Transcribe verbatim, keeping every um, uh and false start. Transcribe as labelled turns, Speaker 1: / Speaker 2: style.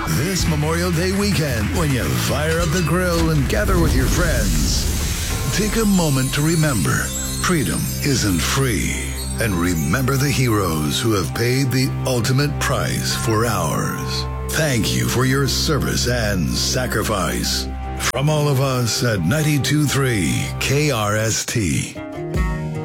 Speaker 1: This Memorial Day weekend, when you fire up the grill and gather with your friends, take a moment to remember freedom isn't free. And remember the heroes who have paid the ultimate price for ours. Thank you for your service and sacrifice. From all of us at ninety-two point three K R S T.